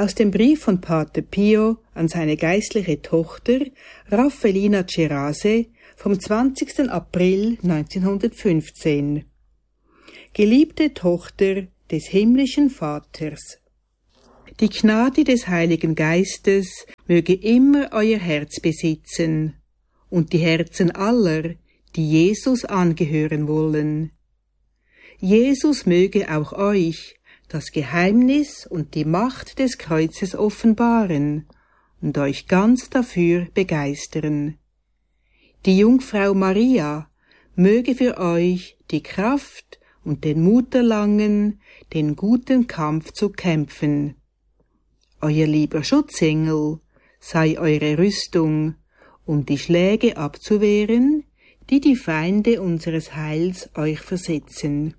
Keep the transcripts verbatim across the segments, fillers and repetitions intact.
Aus dem Brief von Pater Pio an seine geistliche Tochter Raffaellina Cerase vom zwanzigsten April neunzehnhundertfünfzehn. Geliebte Tochter des himmlischen Vaters, die Gnade des Heiligen Geistes möge immer euer Herz besitzen und die Herzen aller, die Jesus angehören wollen. Jesus möge auch euch das Geheimnis und die Macht des Kreuzes offenbaren und euch ganz dafür begeistern. Die Jungfrau Maria möge für euch die Kraft und den Mut erlangen, den guten Kampf zu kämpfen. Euer lieber Schutzengel sei eure Rüstung, um die Schläge abzuwehren, die die Feinde unseres Heils euch versetzen.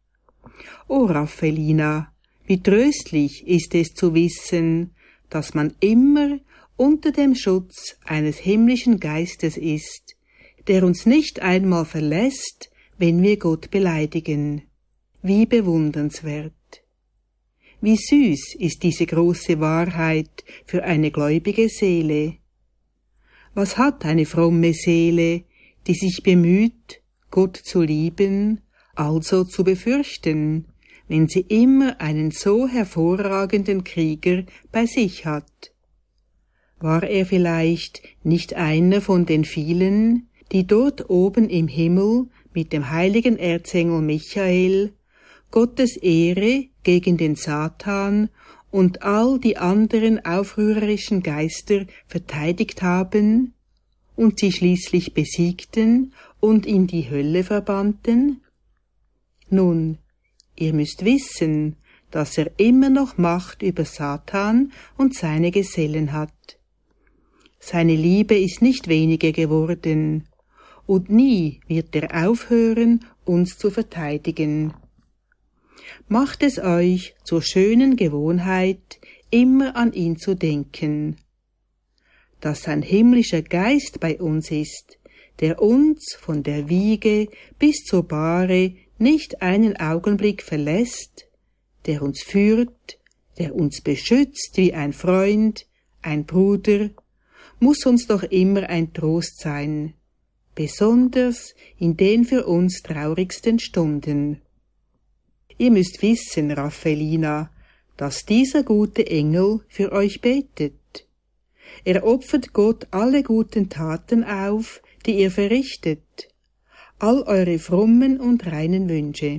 O Raffaellina, wie tröstlich ist es zu wissen, dass man immer unter dem Schutz eines himmlischen Geistes ist, der uns nicht einmal verlässt, wenn wir Gott beleidigen. Wie bewundernswert! Wie süß ist diese große Wahrheit für eine gläubige Seele. Was hat eine fromme Seele, die sich bemüht, Gott zu lieben, also zu befürchten, wenn sie immer einen so hervorragenden Krieger bei sich hat? War er vielleicht nicht einer von den vielen, die dort oben im Himmel mit dem heiligen Erzengel Michael Gottes Ehre gegen den Satan und all die anderen aufrührerischen Geister verteidigt haben und sie schließlich besiegten und in die Hölle verbannten? Nun, ihr müsst wissen, dass er immer noch Macht über Satan und seine Gesellen hat. Seine Liebe ist nicht weniger geworden, und nie wird er aufhören, uns zu verteidigen. Macht es euch zur schönen Gewohnheit, immer an ihn zu denken. Dass sein himmlischer Geist bei uns ist, der uns von der Wiege bis zur Bahre nicht einen Augenblick verlässt, der uns führt, der uns beschützt wie ein Freund, ein Bruder, muss uns doch immer ein Trost sein, besonders in den für uns traurigsten Stunden. Ihr müsst wissen, Raffaellina, dass dieser gute Engel für euch betet. Er opfert Gott alle guten Taten auf, die ihr verrichtet, all eure frommen und reinen Wünsche.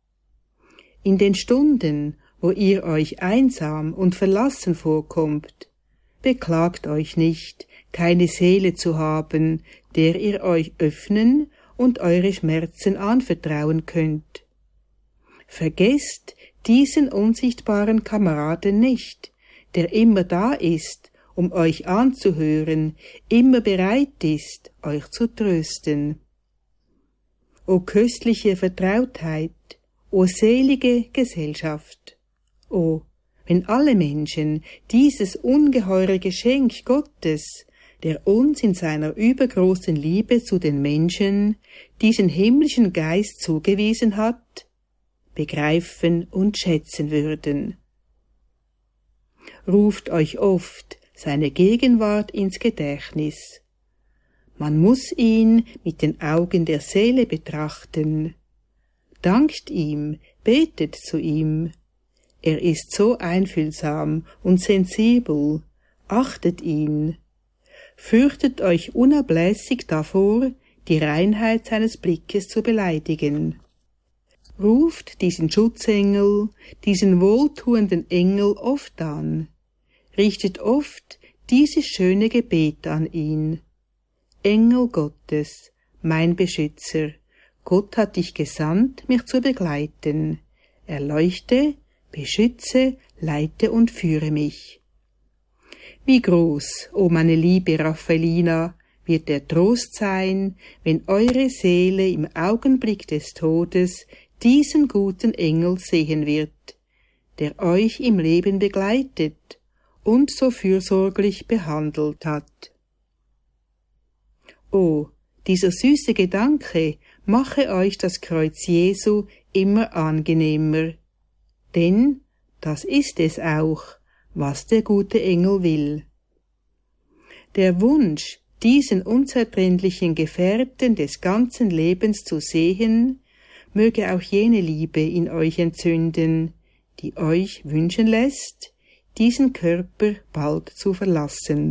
In den Stunden, wo ihr euch einsam und verlassen vorkommt, beklagt euch nicht, keine Seele zu haben, der ihr euch öffnen und eure Schmerzen anvertrauen könnt. Vergesst diesen unsichtbaren Kameraden nicht, der immer da ist, um euch anzuhören, immer bereit ist, euch zu trösten. O köstliche Vertrautheit, o selige Gesellschaft, o, wenn alle Menschen dieses ungeheure Geschenk Gottes, der uns in seiner übergroßen Liebe zu den Menschen diesen himmlischen Geist zugewiesen hat, begreifen und schätzen würden. Ruft euch oft seine Gegenwart ins Gedächtnis. Man muss ihn mit den Augen der Seele betrachten. Dankt ihm, betet zu ihm. Er ist so einfühlsam und sensibel, achtet ihn. Fürchtet euch unablässig davor, die Reinheit seines Blickes zu beleidigen. Ruft diesen Schutzengel, diesen wohltuenden Engel oft an, richtet oft dieses schöne Gebet an ihn. Engel Gottes, mein Beschützer, Gott hat dich gesandt, mich zu begleiten. Erleuchte, beschütze, leite und führe mich. Wie groß, o meine liebe Raffaellina, wird der Trost sein, wenn eure Seele im Augenblick des Todes diesen guten Engel sehen wird, der euch im Leben begleitet und so fürsorglich behandelt hat. O, dieser süße Gedanke mache euch das Kreuz Jesu immer angenehmer, denn, das ist es auch, was der gute Engel will. Der Wunsch, diesen unzertrennlichen Gefährten des ganzen Lebens zu sehen, möge auch jene Liebe in euch entzünden, die euch wünschen lässt, diesen Körper bald zu verlassen.